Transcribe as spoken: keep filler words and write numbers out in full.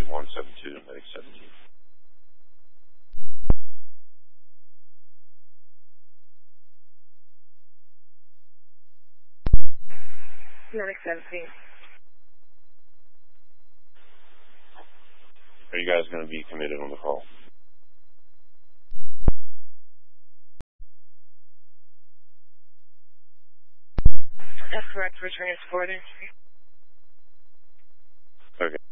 one seven two to Medic seventeen. Medic seventeen. Are you guys going to be committed on the call? That's correct. We're transporting. Okay.